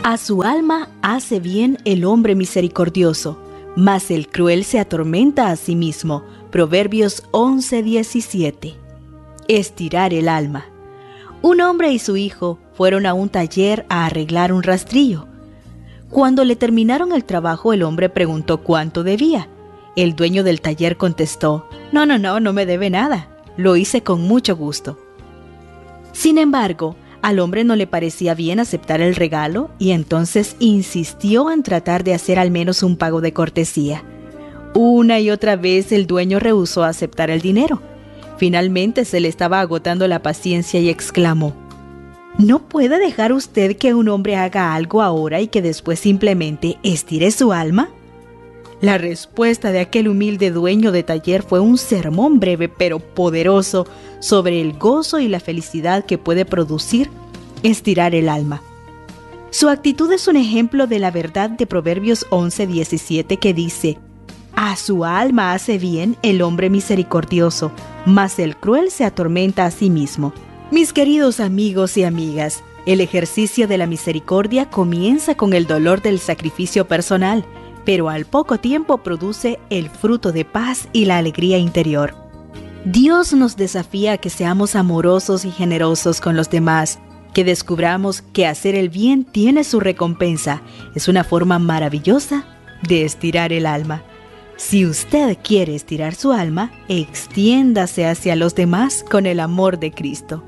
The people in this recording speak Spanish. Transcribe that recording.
A su alma hace bien el hombre misericordioso, mas el cruel se atormenta a sí mismo. Proverbios 11:17. Estirar el alma. Un hombre y su hijo fueron a un taller a arreglar un rastrillo. Cuando le terminaron el trabajo, el hombre preguntó cuánto debía. El dueño del taller contestó: No me debe nada. Lo hice con mucho gusto. Sin embargo, al hombre no le parecía bien aceptar el regalo y entonces insistió en tratar de hacer al menos un pago de cortesía. Una y otra vez el dueño rehusó aceptar el dinero. Finalmente se le estaba agotando la paciencia y exclamó: ¿No puede dejar usted que un hombre haga algo ahora y que después simplemente estire su alma? La respuesta de aquel humilde dueño de taller fue un sermón breve pero poderoso sobre el gozo y la felicidad que puede producir estirar el alma. Su actitud es un ejemplo de la verdad de Proverbios 11:17 que dice: A su alma hace bien el hombre misericordioso, mas el cruel se atormenta a sí mismo. Mis queridos amigos y amigas, el ejercicio de la misericordia comienza con el dolor del sacrificio personal, pero al poco tiempo produce el fruto de paz y la alegría interior. Dios nos desafía a que seamos amorosos y generosos con los demás, que descubramos que hacer el bien tiene su recompensa. Es una forma maravillosa de estirar el alma. Si usted quiere estirar su alma, extiéndase hacia los demás con el amor de Cristo.